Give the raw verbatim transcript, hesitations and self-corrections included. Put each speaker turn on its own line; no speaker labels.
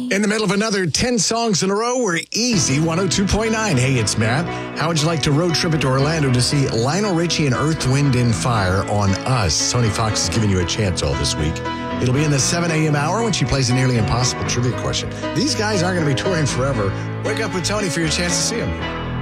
In the middle of another ten songs in a row, we're easy one oh two point nine. Hey, it's Matt. How would you like to road trip it to Orlando to see Lionel Richie and Earth, Wind and Fire on Us? Tony Fox is giving you a chance all this week. It'll be in the seven a.m. hour when she plays a nearly impossible trivia question. These guys aren't going to be touring forever. Wake up with Tony for your chance to see them.